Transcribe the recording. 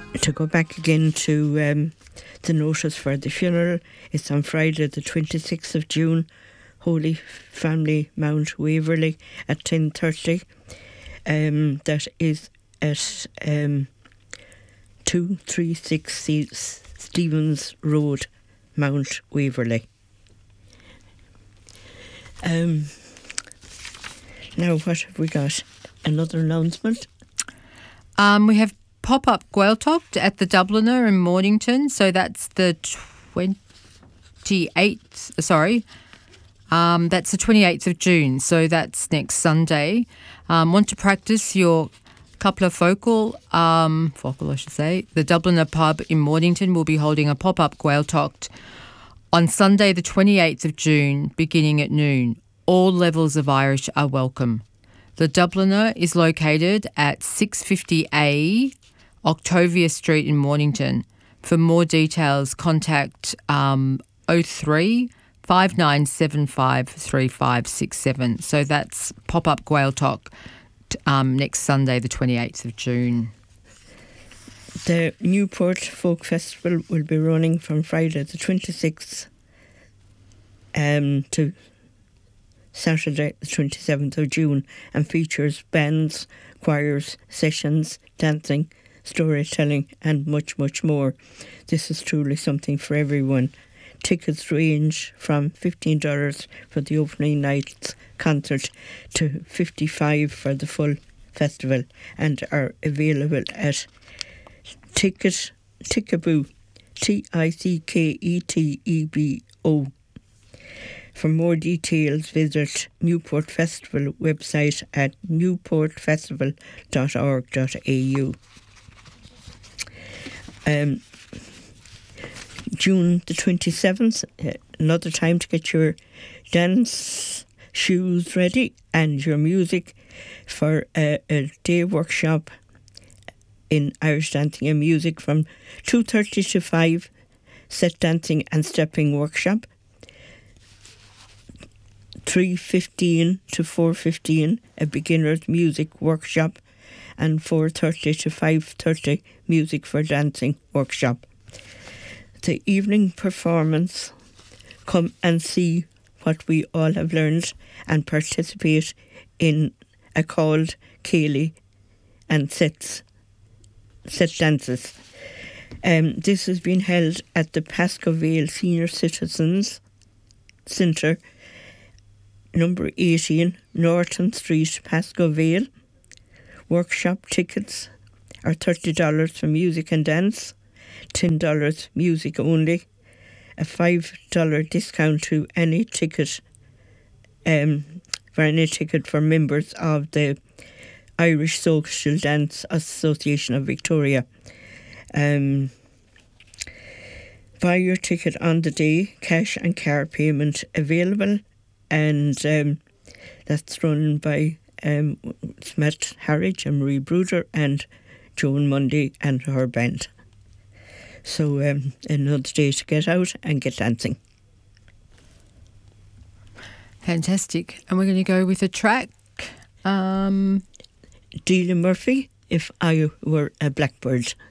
to go back again to the notice for the funeral, it's on Friday the 26th of June, Holy Family Mount Waverley at 10:30. That is at 236 Stevens Road, Mount Waverley. Now what have we got? Another announcement? We have pop-up Gaeltacht at the Dubliner in Mornington. So that's the 28th, that's the 28th of June. So that's next Sunday. Want to practice your couple of focal, I should say. The Dubliner pub in Mornington will be holding a pop-up Gaeltacht on Sunday the 28th of June, beginning at noon. All levels of Irish are welcome. The Dubliner is located at 650A Octavia Street in Mornington. For more details, contact 03 5975 3567. So that's pop-up Gaeltacht next Sunday, the 28th of June. The Newport Folk Festival will be running from Friday the 26th to Saturday the 27th of June and features bands, choirs, sessions, dancing, storytelling and much, much more. This is truly something for everyone. Tickets range from $15 for the opening night's concert to $55 for the full festival and are available at Ticketebo, Ticketebo. For more details, visit Newport Festival website at newportfestival.org.au. June the 27th, another time to get your dance shoes ready and your music for a day workshop in Irish dancing and music from 2:30 to 5, set dancing and stepping workshop. 3:15 to 4:15, a beginner's music workshop, and 4:30 to 5:30, music for dancing workshop. The evening performance, come and see what we all have learned and participate in a called Ceilidh and set dances. This has been held at the Pasco Vale Senior Citizens Centre, number 18, Norton Street, Pasco Vale. Workshop tickets are $30 for music and dance, $10 music only, a $5 discount to any ticket for members of the Irish Social Dance Association of Victoria. Buy your ticket on the day, cash and card payment available, and that's run by Matt Harridge and Marie Bruder and Joan Mundy and her band. So another day to get out and get dancing. Fantastic. And we're going to go with a track. Delia Murphy, If I Were a Blackbird.